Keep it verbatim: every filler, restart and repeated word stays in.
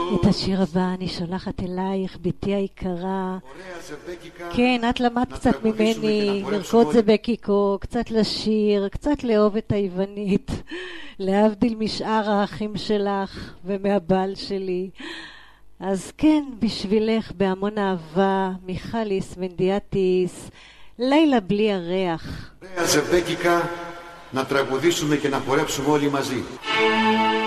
את השיר הבא אני שולחת אלייך, ביתי היקרה. כן, את למדת קצת ממני לרקוד זה בקיקו, קצת לשיר, קצת לאהוב את היוונית, להבדיל משאר האחים שלך ומהבעל שלי. אז כן, בשבילך בהמון אהבה, מיכליס מנדיאטיס, לילה בלי הריח. Ωραία Ζεβέκικα, να τραγουδήσουμε και να χορέψουμε όλοι μαζί.